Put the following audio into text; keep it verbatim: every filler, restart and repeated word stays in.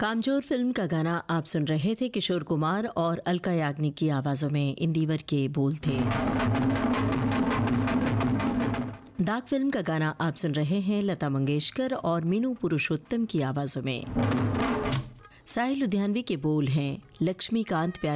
कामचोर फिल्म का गाना आप सुन रहे थे। किशोर कुमार और अलका याग्निक की आवाज़ों में इंदिवर के बोल थे। दाग फिल्म का गाना आप सुन रहे हैं लता मंगेशकर और मीनू पुरुषोत्तम की आवाज़ों में। साहिल लुधियानवी के बोल हैं लक्ष्मीकांत प्यारे